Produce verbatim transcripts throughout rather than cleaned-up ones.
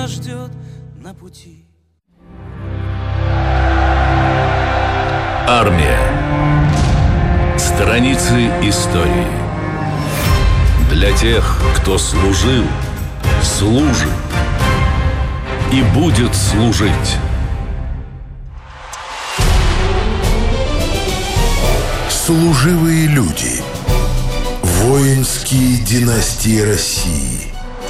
нас ждет на пути. Армия. Страницы истории. Для тех, кто служил, служит и будет служить. Служивые люди. Воинские династии России.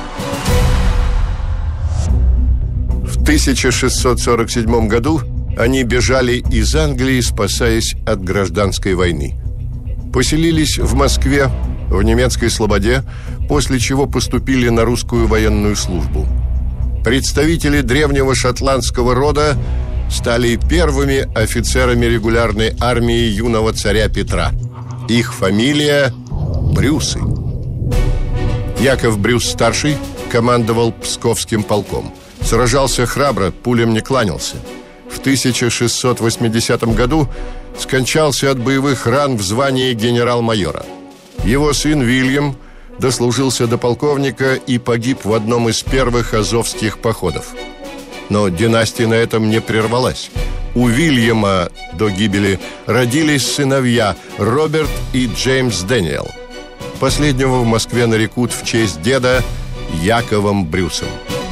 В тысяча шестьсот сорок седьмом году они бежали из Англии, спасаясь от гражданской войны. Поселились в Москве, в немецкой Слободе, после чего поступили на русскую военную службу. Представители древнего шотландского рода стали первыми офицерами регулярной армии юного царя Петра. Их фамилия – Брюсы. Яков Брюс-старший командовал Псковским полком. Сражался храбро, пулям не кланялся. В тысяча шестьсот восьмидесятом году скончался от боевых ран в звании генерал-майора. Его сын Вильям дослужился до полковника и погиб в одном из первых азовских походов. Но династия на этом не прервалась. У Вильяма до гибели родились сыновья Роберт и Джеймс Дэниел. Последнего в Москве нарекут в честь деда Яковом Брюсом.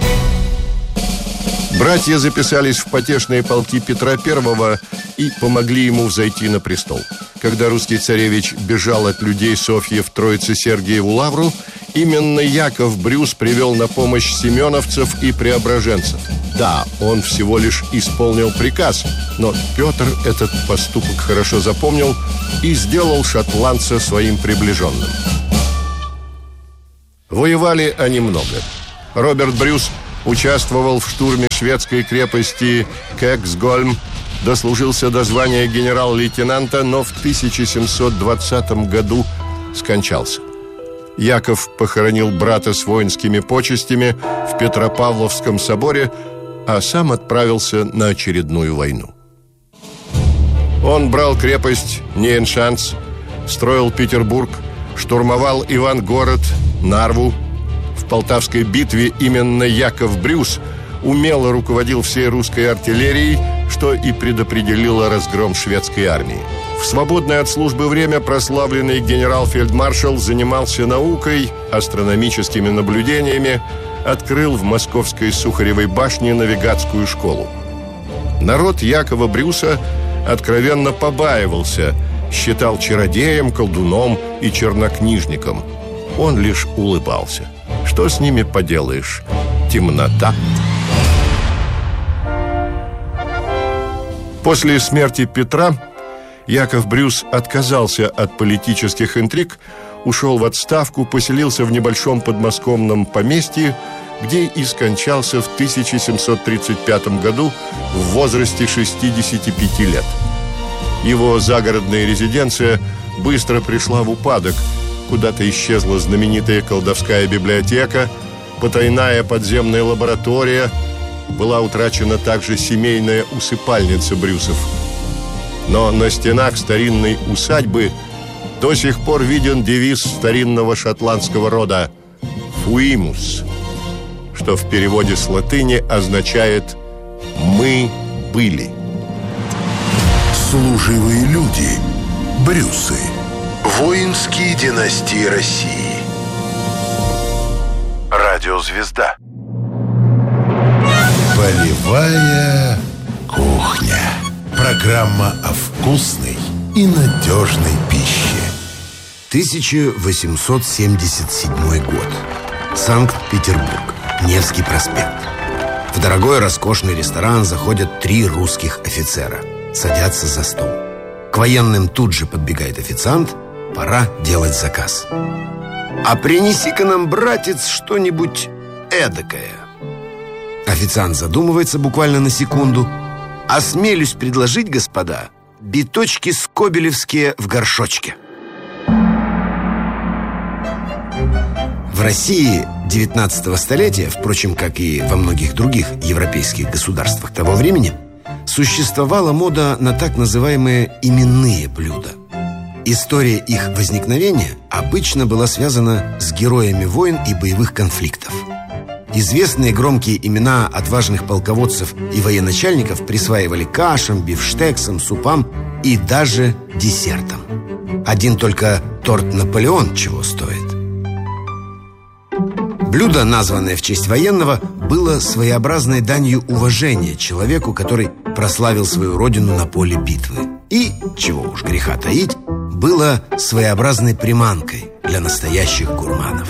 Братья записались в потешные полки Петра Первого и помогли ему взойти на престол. Когда русский царевич бежал от людей Софьи в Троице-Сергиеву лавру, именно Яков Брюс привел на помощь семеновцев и преображенцев. Да, он всего лишь исполнил приказ, но Петр этот поступок хорошо запомнил и сделал шотландца своим приближенным. Воевали они много. Роберт Брюс участвовал в штурме шведской крепости Кексгольм, дослужился до звания генерал-лейтенанта, но в тысяча семьсот двадцатом году скончался. Яков похоронил брата с воинскими почестями в Петропавловском соборе, а сам отправился на очередную войну. Он брал крепость Нейншанс, строил Петербург, штурмовал Ивангород, Нарву. В Полтавской битве именно Яков Брюс умело руководил всей русской артиллерией, что и предопределило разгром шведской армии. В свободное от службы время прославленный генерал-фельдмаршал занимался наукой, астрономическими наблюдениями, открыл в московской Сухаревой башне навигатскую школу. Народ Якова Брюса откровенно побаивался, считал чародеем, колдуном и чернокнижником. Он лишь улыбался. Что с ними поделаешь? Темнота. После смерти Петра Яков Брюс отказался от политических интриг, ушел в отставку, поселился в небольшом подмосковном поместье, где и скончался в тысяча семьсот тридцать пятом году в возрасте шестидесяти пяти лет. Его загородная резиденция быстро пришла в упадок. Куда-то исчезла знаменитая колдовская библиотека, потайная подземная лаборатория, была утрачена также семейная усыпальница Брюсов. Но на стенах старинной усадьбы до сих пор виден девиз старинного шотландского рода «Фуимус», что в переводе с латыни означает «мы были». Служивые люди. Брюсы. Воинские династии России. Радиозвезда. Полевая кухня. Программа о вкусной и надежной пище. тысяча восемьсот семьдесят седьмой год. Санкт-Петербург. Невский проспект. В дорогой роскошный ресторан заходят три русских офицера. Садятся за стол. К военным тут же подбегает официант. Пора делать заказ. «А принеси-ка нам, братец, что-нибудь эдакое». Официант задумывается буквально на секунду. «Осмелюсь предложить, господа, биточки скобелевские в горшочке». В России девятнадцатого столетия, впрочем, как и во многих других европейских государствах того времени, существовала мода на так называемые именные блюда. История их возникновения обычно была связана с героями войн и боевых конфликтов. Известные громкие имена отважных полководцев и военачальников присваивали кашам, бифштексам, супам и даже десертам. Один только торт «Наполеон» чего стоит. Блюдо, названное в честь военного, было своеобразной данью уважения человеку, который прославил свою родину на поле битвы. И, чего уж греха таить, было своеобразной приманкой для настоящих гурманов.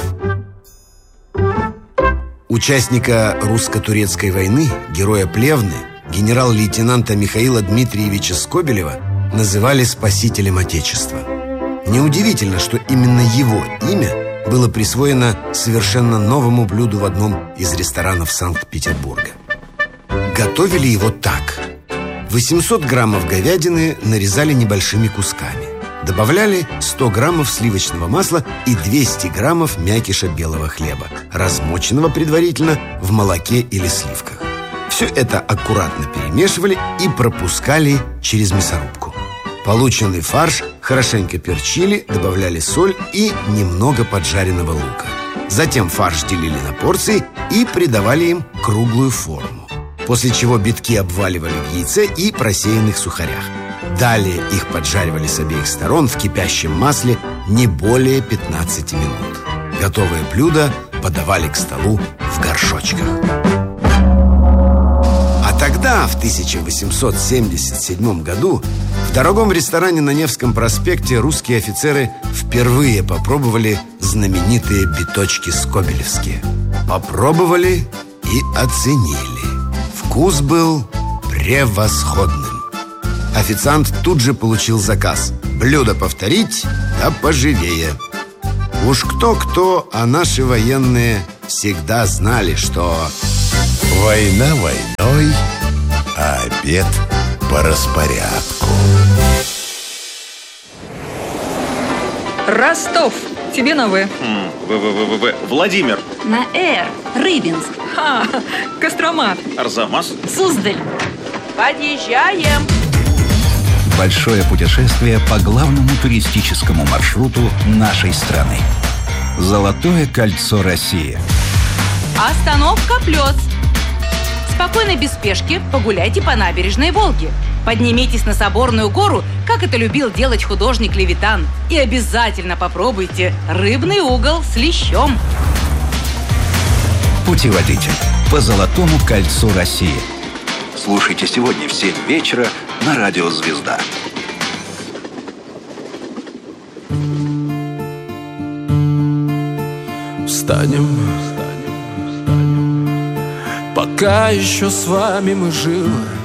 Участника русско-турецкой войны, героя Плевны, генерал-лейтенанта Михаила Дмитриевича Скобелева, называли спасителем Отечества. Неудивительно, что именно его имя было присвоено совершенно новому блюду в одном из ресторанов Санкт-Петербурга. Готовили его так. восемьсот граммов говядины нарезали небольшими кусками. Добавляли сто граммов сливочного масла и двести граммов мякиша белого хлеба, размоченного предварительно в молоке или сливках. Все это аккуратно перемешивали и пропускали через мясорубку. Полученный фарш хорошенько перчили, добавляли соль и немного поджаренного лука. Затем фарш делили на порции и придавали им круглую форму, после чего битки обваливали в яйце и просеянных сухарях. Далее их поджаривали с обеих сторон в кипящем масле не более пятнадцати минут. Готовое блюдо подавали к столу в горшочках. А тогда, в тысяча восемьсот семьдесят седьмом году, в дорогом ресторане на Невском проспекте русские офицеры впервые попробовали знаменитые биточки скобелевские. Попробовали и оценили. Вкус был превосходным. Официант тут же получил заказ: блюдо повторить, да поживее. Уж кто-кто, а наши военные всегда знали, что война войной, а обед по распорядку. Ростов. Тебе на В. В-В-В-В. Владимир. На Р. Рыбинск. Ха, Кострома. Арзамас. Суздаль. Подъезжаем. Большое путешествие по главному туристическому маршруту нашей страны. Золотое кольцо России. Остановка Плёс. Спокойно, без спешки, погуляйте по набережной Волги. Поднимитесь на Соборную гору, как это любил делать художник Левитан. И обязательно попробуйте рыбный угол с лещом. Путеводитель по Золотому кольцу России. Слушайте сегодня в семь вечера на радио «Звезда». Встанем, пока еще с вами мы живы.